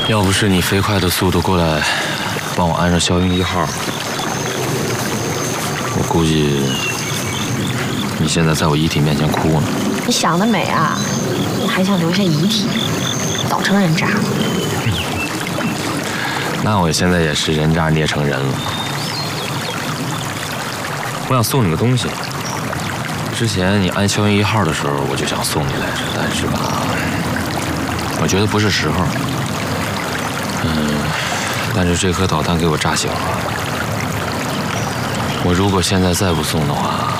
要不是你飞快的速度过来帮我安上霄云1号，我估计你现在在我遗体面前哭呢。 你想得美啊！你还想留下遗体，早成人渣。 那我现在也是人渣捏成人了。我想送你个东西。之前你安霄云1号的时候，我就想送你来着，但是吧，我觉得不是时候。但是这颗导弹给我炸醒了。我如果现在再不送的话，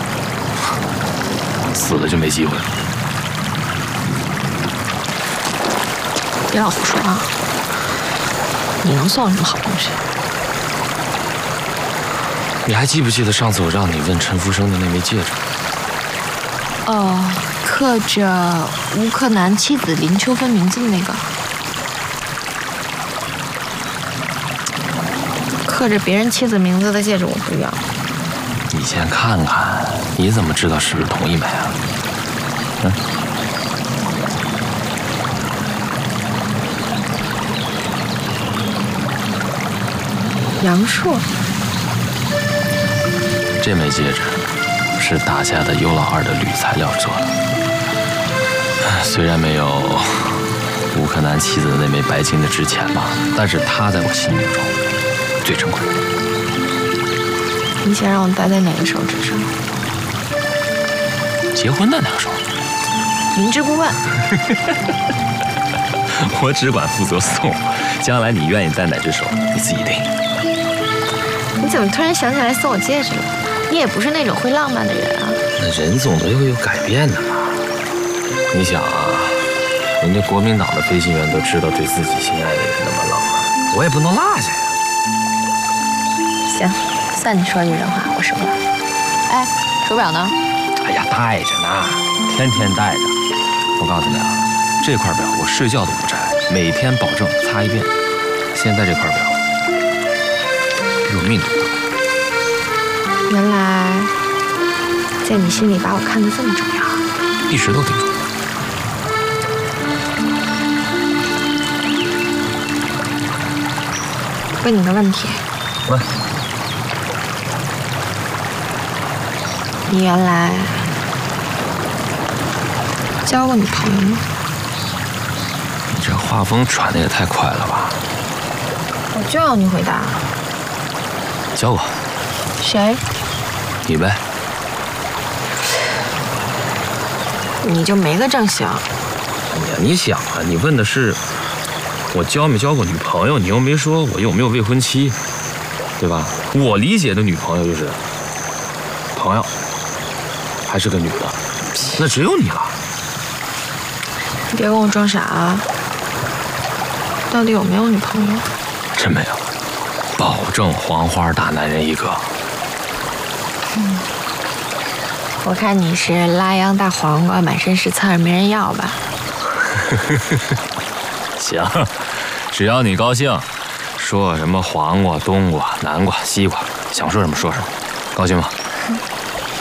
死了就没机会了。 别老胡说啊！你能送我什么好东西？ 你还记不记得上次我让你问陈福生的那枚戒指？ 哦，刻着吴克南妻子林秋芬名字的那个。刻着别人妻子名字的戒指我不要。 你先看看，你怎么知道是不是同一枚啊？ 杨烁， 这枚戒指是打下的尤老二的铝材料做的，虽然没有吴克南妻子的那枚白金的值钱吧，但是它在我心目中最珍贵。 你想让我戴在哪个手指上？ 结婚的那个手。 明知故问。 我只管负责送，将来你愿意戴哪只手，你自己定。 你怎么突然想起来送我戒指了？你也不是那种会浪漫的人啊。 那人总得有改变的嘛。你想啊，人家国民党的飞行员都知道对自己心爱的人那么浪漫，我也不能落下呀。 行，算你说句人话，我收了。哎，手表呢？ 哎呀，带着呢，天天带着。我告诉你啊，这块表我睡觉都不拆，每天保证擦一遍。现在这块表比我命都大。 原来在你心里把我看得这么重要， 一直都挺重要。 问你个问题。 问。 你原来交过女朋友吗？ 你这画风传的也太快了吧！ 我就要你回答。 交过。 谁？ 你呗。 你就没个正形。 哎呀，你想啊，你问的是我交没交过女朋友，你又没说我有没有未婚妻，对吧？我理解的女朋友就是朋友，还是个女的，那只有你了。 你别跟我装傻啊！到底有没有女朋友？ 真没有，保证黄花大男人一个。 我看你是拉秧大黄瓜，满身是刺儿没人要吧？ 行，只要你高兴，说什么黄瓜、冬瓜、南瓜、西瓜，想说什么说什么，高兴吗？